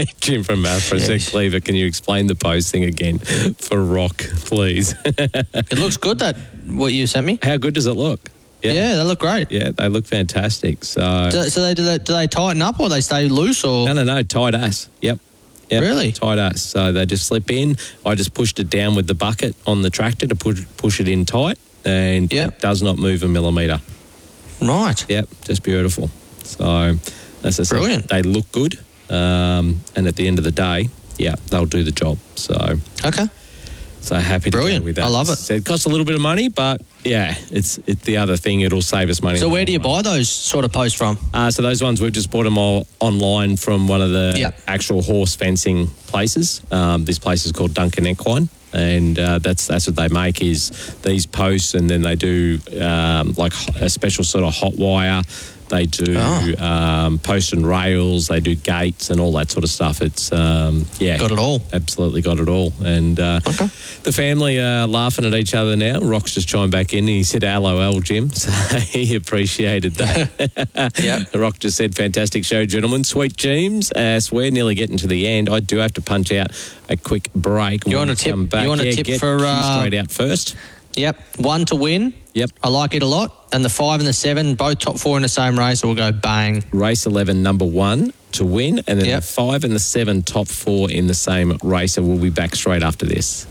Jim from Mathra said, Cleaver, can you explain the posting again for Rock, please? It looks good, what you sent me. How good does it look? Yeah, they look great. Yeah, they look fantastic. So do they tighten up or they stay loose? Or No, tight ass. Yep. Really? Tight ass. So they just slip in. I just pushed it down with the bucket on the tractor to push it in tight, and it does not move a millimetre. Right. Yep, just beautiful. So, as I said, brilliant. They look good, and at the end of the day, they'll do the job. So, okay. So happy to go with that. I love it. It costs a little bit of money, but it's the other thing. It'll save us money. So where do you buy those sort of posts from? So those ones, we've just bought them all online from one of the actual horse fencing places. This place is called Duncan Equine, and that's what they make is these posts, and then they do like a special sort of hot wire. They do post and rails. They do gates and all that sort of stuff. It's got it all. Absolutely got it all. And the family are laughing at each other now. Rock's just chimed back in and he said, "LOL, Jim." So he appreciated that. Rock just said, "Fantastic show, gentlemen. Sweet James." As we're nearly getting to the end, I do have to punch out a quick break. You want a tip? You want a tip for straight out first? Yep, 1 to win. Yep. I like it a lot. And the 5 and the 7, both top 4 in the same race, so we'll go bang. Race 11, number 1 to win, and then the 5 and the 7, top 4 in the same race. And we'll be back straight after this.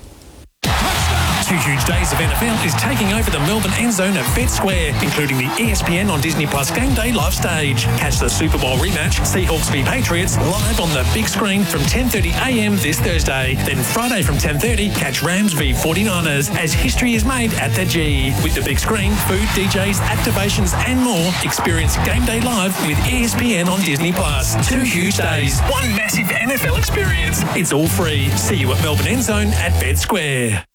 2 huge days of NFL is taking over the Melbourne end zone at Vet Square, including the ESPN on Disney Plus Game Day live stage. Catch the Super Bowl rematch, Seahawks v Patriots, live on the big screen from 10:30am this Thursday. Then Friday from 10:30, catch Rams v 49ers as history is made at the G. With the big screen, food, DJs, activations and more, experience Game Day live with ESPN on Disney Plus. 2 huge days, 1 massive NFL experience. It's all free. See you at Melbourne end zone at Vet Square.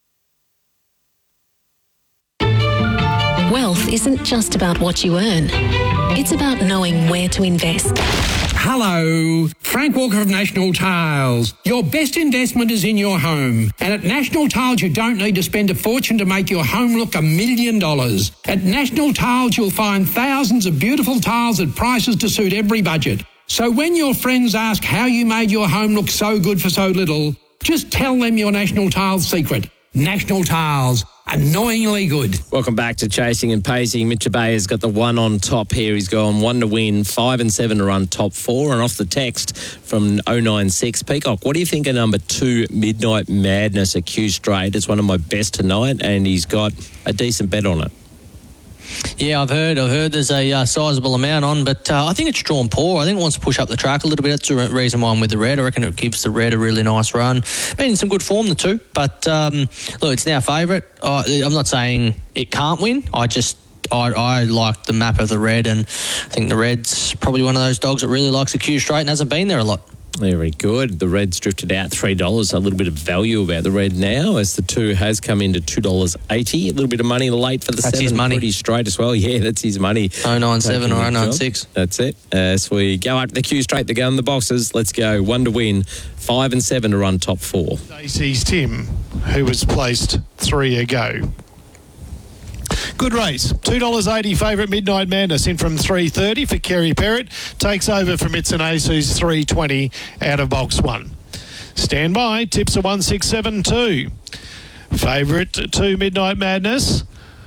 Wealth isn't just about what you earn. It's about knowing where to invest. Hello, Frank Walker of National Tiles. Your best investment is in your home. And at National Tiles, you don't need to spend a fortune to make your home look $1 million. At National Tiles, you'll find thousands of beautiful tiles at prices to suit every budget. So when your friends ask how you made your home look so good for so little, just tell them your National Tiles secret. National Tiles. Annoyingly good. Welcome back to Chasing and Pacing. Mitch Bay has got the 1 on top here. He's gone 1 to win, 5 and 7 to run top 4. And off the text from 096, Peacock, what do you think of number 2, Midnight Madness at Q Straight? It's one of my best tonight, and he's got a decent bet on it. Yeah, I've heard there's a sizable amount on, but I think it's drawn poor. I think it wants to push up the track a little bit. That's the reason why I'm with the red. I reckon it gives the red a really nice run. Been in some good form, the two, but look, it's now favourite. I'm not saying it can't win. I like the map of the red, and I think the red's probably one of those dogs that really likes the Q Straight and hasn't been there a lot. Very good. The red's drifted out $3. A little bit of value about the red now, as the 2 has come into $2.80. A little bit of money late for the 7. That's his money. Pretty straight as well. Yeah, that's his money. 097 or 096. That's it. As we go up to the Q Straight, the gun in the boxes. Let's go. 1 to win, 5 and 7 to run top 4. Stacey's Tim, who was placed 3 ago. Good race. $2.80 favourite Midnight Madness in from 3.30 for Kerry Perrott. Takes over from Mitsunaisu's 3.20 out of box 1. Stand by. Tips are 1672. Favourite 2 Midnight Madness.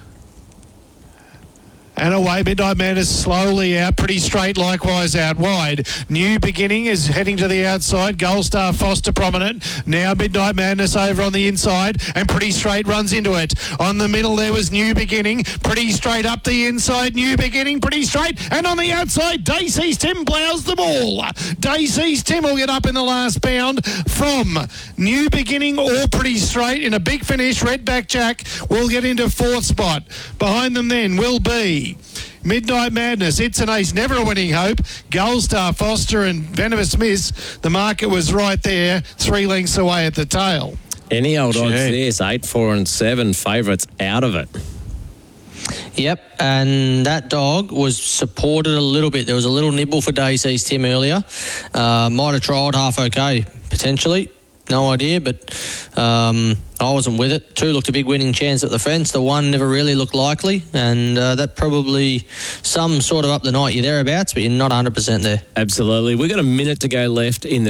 And away, Midnight Madness slowly out, pretty straight, likewise out wide. New Beginning is heading to the outside. Gold Star Foster prominent. Now Midnight Madness over on the inside, and pretty straight runs into it. On the middle there was New Beginning, pretty straight up the inside. New Beginning, pretty straight, and on the outside, Dacey's Tim ploughs them all. Dacey's Tim will get up in the last bound from New Beginning or pretty straight in a big finish. Redback Jack will get into 4th spot. Behind them then will be Midnight Madness, It's an Ace, Never a Winning Hope, Gold Star Foster and Venomous Miss. The market was right there, 3 lengths away at the tail. Any old odds this, 8, 4 and 7 favourites out of it. Yep, and that dog was supported a little bit. There was a little nibble for Dacey's Tim earlier. Might have trialled half okay, potentially. No idea, but I wasn't with it. 2 looked a big winning chance at the fence. The 1 never really looked likely, and that probably some sort of up the night. You're thereabouts, but you're not 100% there. Absolutely. We've got a minute to go left in the